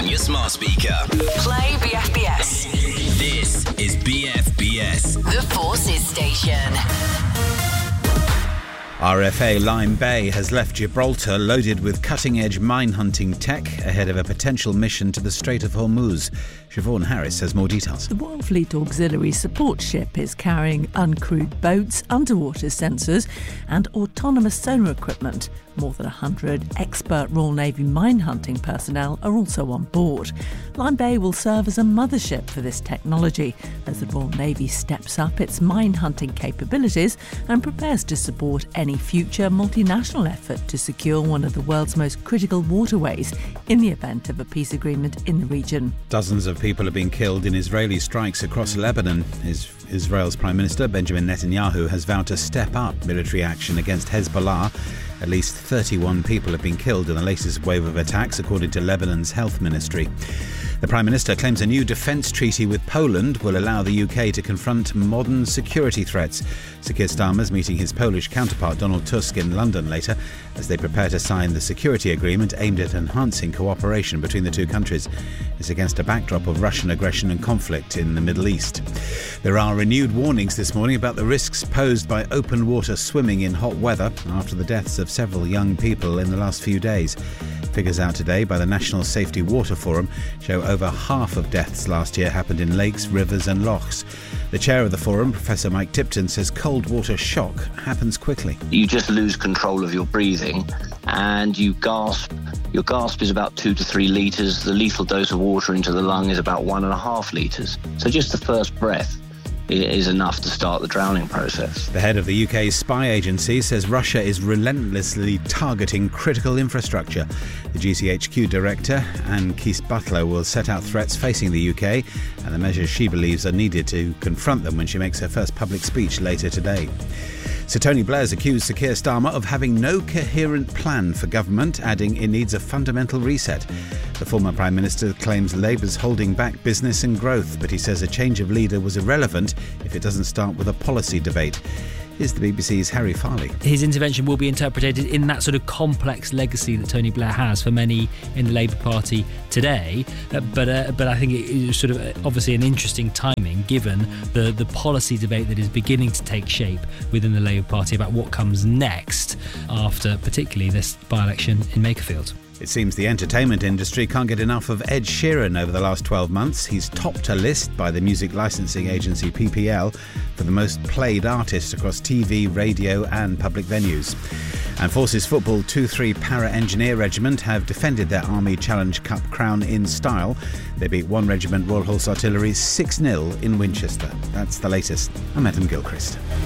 on your smart speaker. Play BFBS. This is BFBS. The Forces Station. RFA Lyme Bay has left Gibraltar loaded with cutting-edge mine-hunting tech ahead of a potential mission to the Strait of Hormuz. Siobhan Harris has more details. The Royal Fleet Auxiliary Support Ship is carrying uncrewed boats, underwater sensors and autonomous sonar equipment. More than 100 expert Royal Navy mine-hunting personnel are also on board. Lyme Bay will serve as a mothership for this technology as the Royal Navy steps up its mine-hunting capabilities and prepares to support any future multinational effort to secure one of the world's most critical waterways in the event of a peace agreement in the region. Dozens of people have been killed in Israeli strikes across Lebanon. Israel's Prime Minister Benjamin Netanyahu has vowed to step up military action against Hezbollah. At least 31 people have been killed in the latest wave of attacks, according to Lebanon's health ministry. The Prime Minister claims a new defence treaty with Poland will allow the UK to confront modern security threats. Sir Keir Starmer's meeting his Polish counterpart Donald Tusk in London later as they prepare to sign the security agreement aimed at enhancing cooperation between the two countries. It's against a backdrop of Russian aggression and conflict in the Middle East. There are renewed warnings this morning about the risks posed by open water swimming in hot weather after the deaths of several young people in the last few days. Figures out today by the National Safety Water Forum show over half of deaths last year happened in lakes, rivers and lochs. The chair of the forum, Professor Mike Tipton, says cold water shock happens quickly. You just lose control of your breathing and you gasp. Your gasp is about 2 to 3 litres. The lethal dose of water into the lung is about 1.5 litres. So just the first breath is enough to start the drowning process. The head of the UK's spy agency says Russia is relentlessly targeting critical infrastructure. The GCHQ director, Anne Keith-Butler, will set out threats facing the UK and the measures she believes are needed to confront them when she makes her first public speech later today. Sir Tony Blair's accused Sir Keir Starmer of having no coherent plan for government, adding it needs a fundamental reset. The former Prime Minister claims Labour's holding back business and growth, but he says a change of leader was irrelevant if it doesn't start with a policy debate. Here's the BBC's Harry Farley. His intervention will be interpreted in that sort of complex legacy that Tony Blair has for many in the Labour Party today. But I think it is sort of obviously an interesting timing given the policy debate that is beginning to take shape within the Labour Party about what comes next after particularly this by-election in Makerfield. It seems the entertainment industry can't get enough of Ed Sheeran over the last 12 months. He's topped a list by the music licensing agency PPL for the most played artist across TV, radio and public venues. And Forces Football 2-3 Para-Engineer Regiment have defended their Army Challenge Cup crown in style. They beat 1 Regiment Royal Horse Artillery 6-0 in Winchester. That's the latest. I'm Adam Gilchrist.